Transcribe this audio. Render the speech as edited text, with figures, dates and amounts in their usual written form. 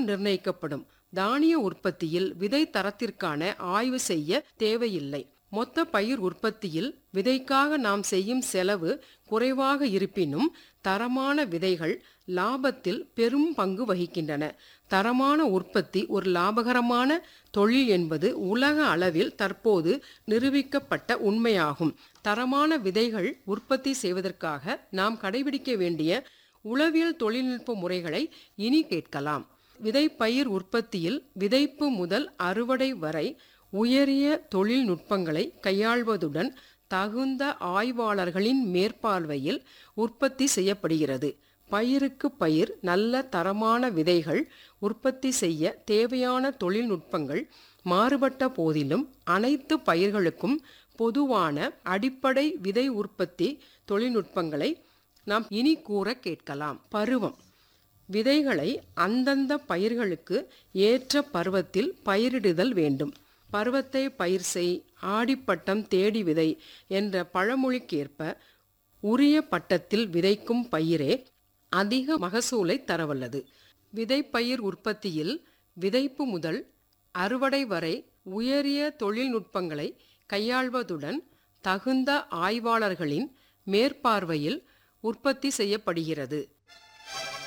நிர்ணயிக்கப்படும். தானிய உற்பத்தியில் விதை தரத்திற்கான ஆய்வு செய்ய தேவையில்லை. மொத்த பயிர் உற்பத்தியில் விதைக்காக நாம் செய்யும் செலவு குறைவாக இருப்பினும் தரமான விதைகள் லாபத்தில் பெரும் பங்கு வகிக்கின்றன. தரமான உற்பத்தி ஒரு லாபகரமான தொழில் என்பது உலக அளவில் தற்போது நிரூபிக்கப்பட்ட உண்மையாகும். தரமான விதைகள் உற்பத்தி செய்வதற்காக நாம் கடைபிடிக்க வேண்டிய உளவியல் தொழில்நுட்ப முறைகளை இனி கேட்கலாம். விதைப்பயிர் உற்பத்தியில் விதைப்பு முதல் அறுவடை வரை உயரிய தொழில்நுட்பங்களை கையாள்வதுடன் தகுந்த ஆய்வாளர்களின் மேற்பார்வையில் உற்பத்தி செய்யப்படுகிறது. பயிருக்கு பயிர் நல்ல தரமான விதைகள் உற்பத்தி செய்ய தேவையான தொழில்நுட்பங்கள் மாறுபட்ட போதிலும் அனைத்து பயிர்களுக்கும் பொதுவான அடிப்படை விதை உற்பத்தி தொழில்நுட்பங்களை நாம் இனி கூற கேட்கலாம். பருவம். விதைகளை அந்தந்த பயிர்களுக்கு ஏற்ற பருவத்தில் பயிரிடுதல் வேண்டும். பருவத்தை பயிர் செய், ஆடிப்பட்டம் தேடி விதை என்ற பழமொழிக்கேற்ப உரிய பட்டத்தில் விதைக்கும் பயிரே அதிக மகசூலை தரவல்லது. விதைப்பயிர் உற்பத்தியில் விதைப்பு முதல் அறுவடை வரை உயரிய தொழில்நுட்பங்களை கையாள்வதுடன் தகுந்த ஆய்வாளர்களின் மேற்பார்வையில் உற்பத்தி செய்யப்படுகிறது.